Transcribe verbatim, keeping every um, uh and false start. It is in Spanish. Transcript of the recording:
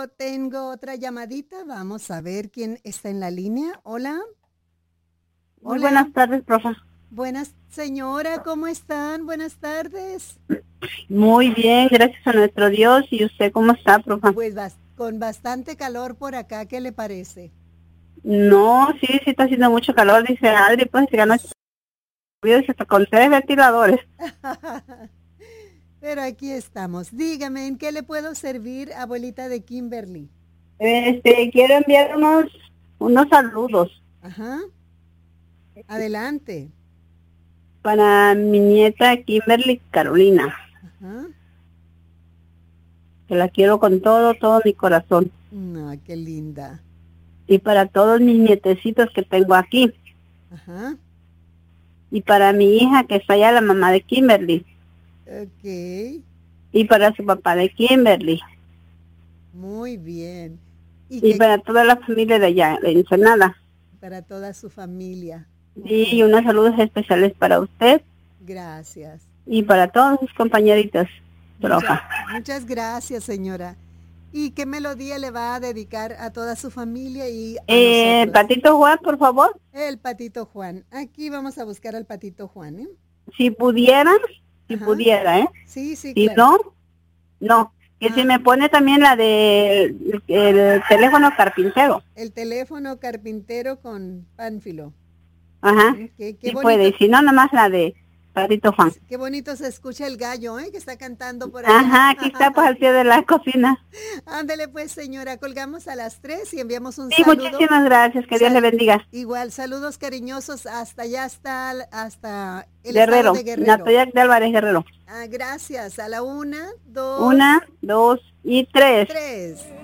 tengo, tengo otra llamadita. Vamos a ver quién está en la línea. Hola. Muy Hola. buenas tardes, profe. Buenas, señora, ¿cómo están? Buenas tardes. Muy bien, gracias a nuestro Dios. ¿Y usted cómo está, profe? Pues bas- con bastante calor por acá, ¿qué le parece? No, sí, sí está haciendo mucho calor, dice Adri, pues que anoche llovió y hasta con tres ventiladores. Pero aquí estamos. Dígame, ¿en qué le puedo servir, abuelita de Kimberly? Este, quiero enviar unos, unos saludos Ajá. Adelante. para mi nieta Kimberly Carolina, Ajá. que la quiero con todo, todo mi corazón. No, qué linda. Y para todos mis nietecitos que tengo aquí. Ajá. Y para mi hija que está allá, la mamá de Kimberly. Ok. Y para su papá de Kimberly. Muy bien. Y Y que para toda la familia de allá, de Ensenada. para toda su familia. Sí, Ok. y unos saludos especiales para usted Gracias. y para todos sus compañeritos, Muchas, profa. muchas gracias, señora. ¿Y qué melodía le va a dedicar a toda su familia y a Eh, nosotros? Patito Juan, por favor, El Patito Juan. Aquí vamos a buscar al Patito Juan, ¿eh? si pudiera, si Ajá. pudiera, ¿eh? Sí, sí, Si claro. no, no. Que Ah, si me pone también la de el teléfono carpintero. el teléfono carpintero con Pánfilo. Ajá, Qué, qué si puede. bonito, Y si no, nomás la de Patito Juan. qué bonito se escucha el gallo, ¿eh? Que está cantando por allá. Ajá, aquí está pues al pie de la cocina. Ándele pues, señora, colgamos a las tres y enviamos un Sí, saludo. muchísimas gracias, que Dios le Sal- bendiga. igual, saludos cariñosos hasta allá, hasta, hasta el estado Guerrero, de Guerrero. Natoyac de Álvarez Guerrero. Ah, gracias. A la una, dos, Una, dos y tres. tres.